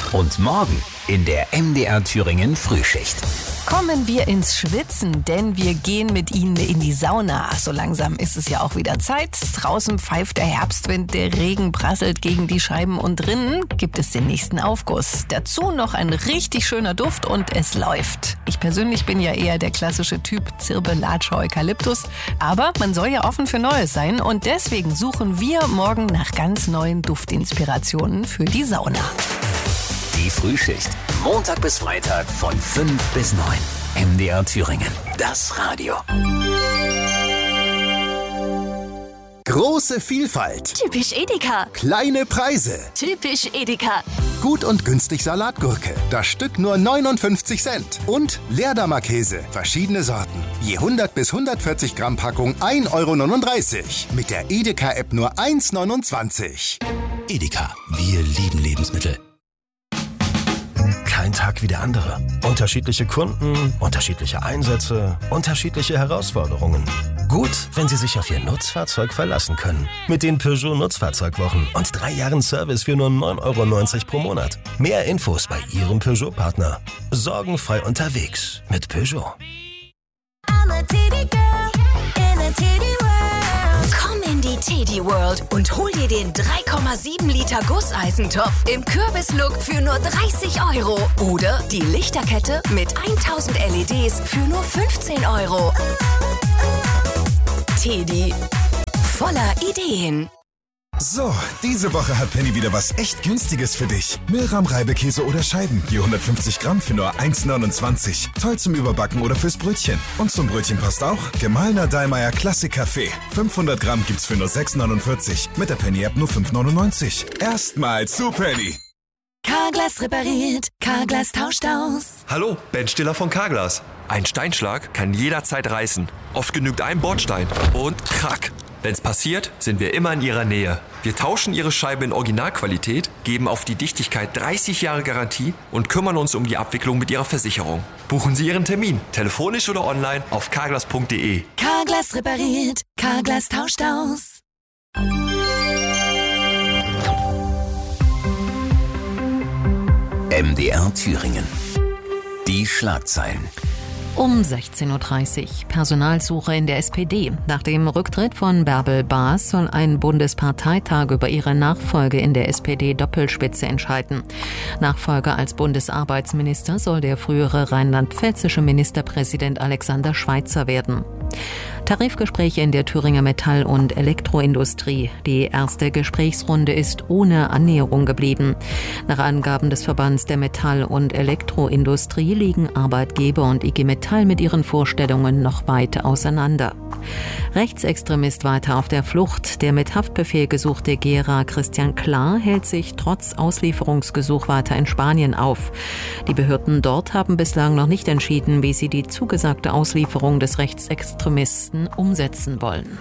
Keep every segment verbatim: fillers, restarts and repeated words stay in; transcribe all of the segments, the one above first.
Und morgen in der M D R Thüringen Frühschicht. Kommen wir ins Schwitzen, denn wir gehen mit Ihnen in die Sauna. So langsam ist es ja auch wieder Zeit. Draußen pfeift der Herbstwind, der Regen prasselt gegen die Scheiben und drinnen gibt es den nächsten Aufguss. Dazu noch ein richtig schöner Duft und es läuft. Ich persönlich bin ja eher der klassische Typ Zirbe, Latsche, Eukalyptus. Aber man soll ja offen für Neues sein und deswegen suchen wir morgen nach ganz neuen Duftinspirationen für die Sauna. Die Frühschicht. Montag bis Freitag von fünf bis neun. M D R Thüringen. Das Radio. Große Vielfalt. Typisch Edeka. Kleine Preise. Typisch Edeka. Gut und günstig Salatgurke. Das Stück nur neunundfünfzig Cent. Und Leerdammer Käse. Verschiedene Sorten. Je hundert bis hundertvierzig Gramm Packung ein Euro neununddreißig. Mit der Edeka-App nur eins neunundzwanzig. Edeka. Wir lieben Lebensmittel. Kein Tag wie der andere. Unterschiedliche Kunden, unterschiedliche Einsätze, unterschiedliche Herausforderungen. Gut, wenn Sie sich auf Ihr Nutzfahrzeug verlassen können. Mit den Peugeot Nutzfahrzeugwochen und drei Jahren Service für nur neun Euro neunzig pro Monat. Mehr Infos bei Ihrem Peugeot-Partner. Sorgenfrei unterwegs mit Peugeot. Komm in die Teddy World und hol dir den drei Komma sieben Liter Gusseisentopf im Kürbislook für nur dreißig Euro. Oder die Lichterkette mit tausend L E Ds für nur fünfzehn Euro. Teddy. Voller Ideen. So, diese Woche hat Penny wieder was echt Günstiges für dich. Milram Reibekäse oder Scheiben, je hundertfünfzig Gramm für nur eins neunundzwanzig. Toll zum Überbacken oder fürs Brötchen. Und zum Brötchen passt auch gemahlener Dallmayr Klassik Kaffee. fünfhundert Gramm gibt's für nur sechs neunundvierzig. Mit der Penny-App nur fünf neunundneunzig. Erstmal zu Penny. Carglass repariert, Carglass tauscht aus. Hallo, Ben Stiller von Carglass. Ein Steinschlag kann jederzeit reißen. Oft genügt ein Bordstein und krack. Wenn's passiert, sind wir immer in Ihrer Nähe. Wir tauschen Ihre Scheibe in Originalqualität, geben auf die Dichtigkeit dreißig Jahre Garantie und kümmern uns um die Abwicklung mit Ihrer Versicherung. Buchen Sie Ihren Termin, telefonisch oder online auf carglass punkt de. Carglass repariert, Carglass tauscht aus. M D R Thüringen. Die Schlagzeilen. Um sechzehn Uhr dreißig. Personalsuche in der S P D. Nach dem Rücktritt von Bärbel Baas soll ein Bundesparteitag über ihre Nachfolge in der S P D-Doppelspitze entscheiden. Nachfolger als Bundesarbeitsminister soll der frühere rheinland-pfälzische Ministerpräsident Alexander Schweitzer werden. Tarifgespräche in der Thüringer Metall- und Elektroindustrie. Die erste Gesprächsrunde ist ohne Annäherung geblieben. Nach Angaben des Verbands der Metall- und Elektroindustrie liegen Arbeitgeber und I G Metall mit ihren Vorstellungen noch weit auseinander. Rechtsextremist weiter auf der Flucht. Der mit Haftbefehl gesuchte Gera Christian Klar hält sich trotz Auslieferungsgesuch weiter in Spanien auf. Die Behörden dort haben bislang noch nicht entschieden, wie sie die zugesagte Auslieferung des Rechtsextremisten umsetzen wollen.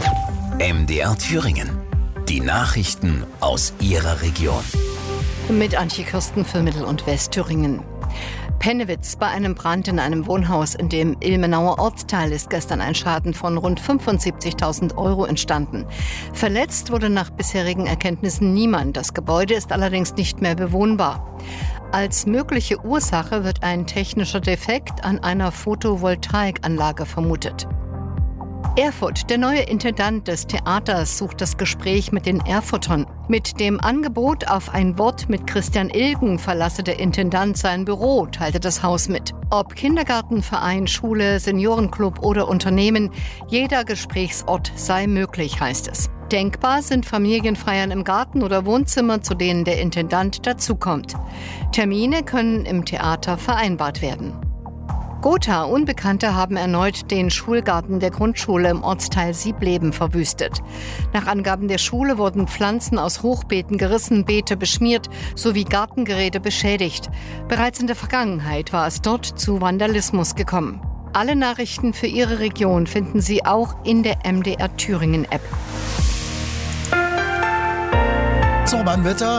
M D R Thüringen. Die Nachrichten aus Ihrer Region. Mit Antje Kirsten für Mittel- und Westthüringen. Pennewitz. Bei einem Brand in einem Wohnhaus in dem Ilmenauer Ortsteil ist gestern ein Schaden von rund fünfundsiebzigtausend Euro entstanden. Verletzt wurde nach bisherigen Erkenntnissen niemand. Das Gebäude ist allerdings nicht mehr bewohnbar. Als mögliche Ursache wird ein technischer Defekt an einer Photovoltaikanlage vermutet. Erfurt. Der neue Intendant des Theaters sucht das Gespräch mit den Erfurtern. Mit dem Angebot auf ein Wort mit Christian Ilgen verlasse der Intendant sein Büro, teilte das Haus mit. Ob Kindergarten, Verein, Schule, Seniorenclub oder Unternehmen, jeder Gesprächsort sei möglich, heißt es. Denkbar sind Familienfeiern im Garten oder Wohnzimmer, zu denen der Intendant dazukommt. Termine können im Theater vereinbart werden. Gotha. Unbekannte haben erneut den Schulgarten der Grundschule im Ortsteil Siebleben verwüstet. Nach Angaben der Schule wurden Pflanzen aus Hochbeeten gerissen, Beete beschmiert sowie Gartengeräte beschädigt. Bereits in der Vergangenheit war es dort zu Vandalismus gekommen. Alle Nachrichten für Ihre Region finden Sie auch in der M D R Thüringen App. So, Wetter.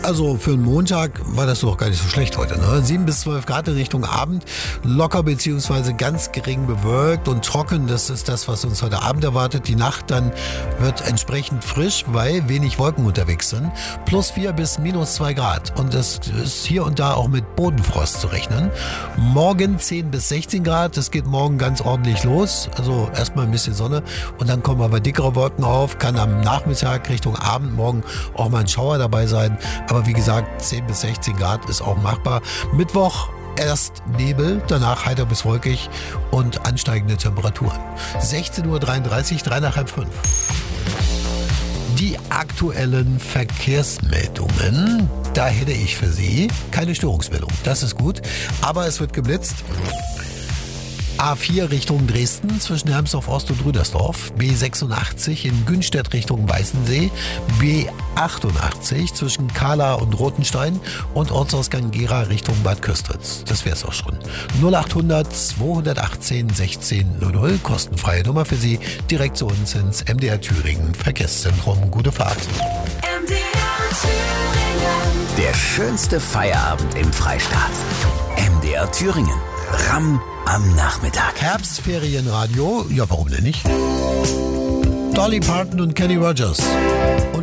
Also für einen Montag war das doch gar nicht so schlecht heute. Ne? sieben bis zwölf Grad in Richtung Abend, locker bzw. ganz gering bewölkt und trocken. Das ist das, was uns heute Abend erwartet. Die Nacht dann wird entsprechend frisch, weil wenig Wolken unterwegs sind. Plus vier bis minus zwei Grad. Und das ist hier und da auch mit Bodenfrost zu rechnen. Morgen zehn bis sechzehn Grad. Es geht morgen ganz ordentlich los. Also erstmal ein bisschen Sonne und dann kommen aber dickere Wolken auf. Kann am Nachmittag Richtung Abend morgen auch mal ein Schauer dabei sein. Aber wie gesagt, zehn bis sechzehn Grad ist auch machbar. Mittwoch erst Nebel, danach heiter bis wolkig und ansteigende Temperaturen. sechzehn Uhr dreiunddreißig, drei nach halb fünf. Die aktuellen Verkehrsmeldungen, da hätte ich für Sie keine Störungsmeldung. Das ist gut, aber es wird geblitzt. A vier Richtung Dresden zwischen Hermsdorf Ost und Rüdersdorf, B sechsundachtzig in Günstedt Richtung Weißensee, B achtundachtzig zwischen Kahla und Rotenstein und Ortsausgang Gera Richtung Bad Köstritz. Das wär's auch schon. null achthundert zweihundertachtzehn sechzehn null null, kostenfreie Nummer für Sie, direkt zu uns ins M D R Thüringen Verkehrszentrum. Gute Fahrt. M D R Thüringen. Der schönste Feierabend im Freistaat. M D R Thüringen. Ram am Nachmittag. Herbstferienradio, ja warum denn nicht? Dolly Parton und Kenny Rogers. Und